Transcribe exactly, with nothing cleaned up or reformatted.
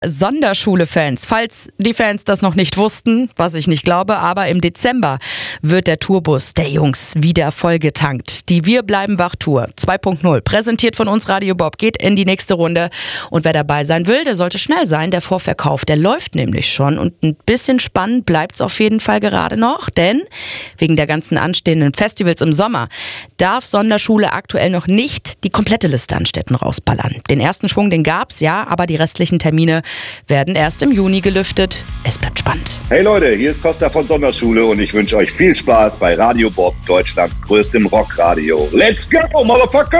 Sonderschule-Fans. Falls die Fans das noch nicht wussten, was ich nicht glaube, aber im Dezember wird der Tourbus der Jungs wieder vollgetankt. Die Wir bleiben wach Tour zwei Punkt null, präsentiert von uns Radio Bob, geht in die nächste Runde. Und wer dabei sein will, der sollte schnell sein. Der Vorverkauf, der läuft nämlich schon. Und ein bisschen spannend bleibt es auf jeden Fall gerade noch, denn wegen der ganzen anstehenden Festivals im Sommer darf Sonderschule aktuell noch nicht die komplette Liste an Städten rausballern. Den ersten Schwung, den gab's, ja, aber die restlichen Termine werden erst im Juni gelüftet. Es bleibt spannend. Hey Leute, hier ist Costa von Sonderschule und ich wünsche euch viel Spaß bei Radio Bob, Deutschlands größtem Rockradio. Let's go, Motherfucker!